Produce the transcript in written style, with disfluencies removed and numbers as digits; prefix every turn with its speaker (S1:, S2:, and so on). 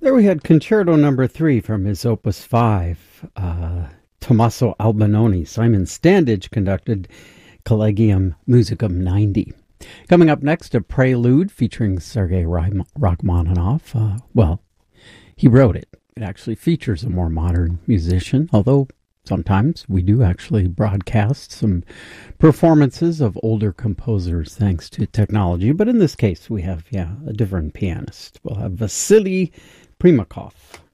S1: There we had Concerto Number 3 from his Opus 5. Tommaso Albinoni, Simon Standage conducted Collegium Musicum 90. Coming up next, a prelude featuring Sergei Rachmaninoff. He wrote it. It actually features a more modern musician, although sometimes we do actually broadcast some performances of older composers thanks to technology. But in this case, we have, a different pianist. We'll have Vasily Primakov.